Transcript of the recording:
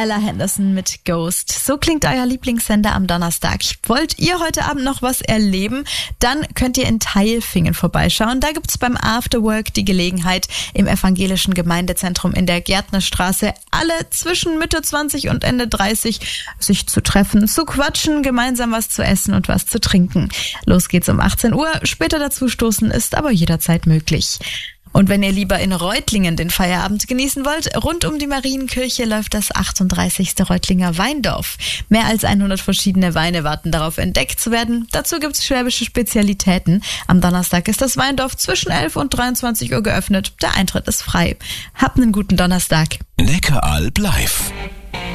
Ella Henderson mit Ghost. So klingt euer Lieblingssender am Donnerstag. Wollt ihr heute Abend noch was erleben? Dann könnt ihr in Tailfingen vorbeischauen. Da gibt's beim Afterwork die Gelegenheit, im evangelischen Gemeindezentrum in der Gärtnerstraße alle zwischen Mitte 20 und Ende 30 sich zu treffen, zu quatschen, gemeinsam was zu essen und was zu trinken. Los geht's um 18 Uhr. Später dazu stoßen ist aber jederzeit möglich. Und wenn ihr lieber in Reutlingen den Feierabend genießen wollt, rund um die Marienkirche läuft das 38. Reutlinger Weindorf. Mehr als 100 verschiedene Weine warten darauf, entdeckt zu werden. Dazu gibt's schwäbische Spezialitäten. Am Donnerstag ist das Weindorf zwischen 11 und 23 Uhr geöffnet. Der Eintritt ist frei. Habt einen guten Donnerstag. Neckaralb live.